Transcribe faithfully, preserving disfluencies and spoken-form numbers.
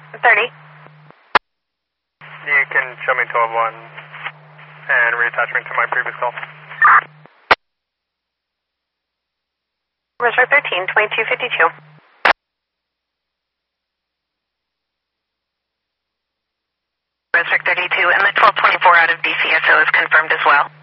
thirty. You can show me twelve one and reattachment to my previous call. Roger thirteen, twenty-two fifty-two. Roger thirty-two, and the twelve twenty-four out of D C S O is confirmed as well.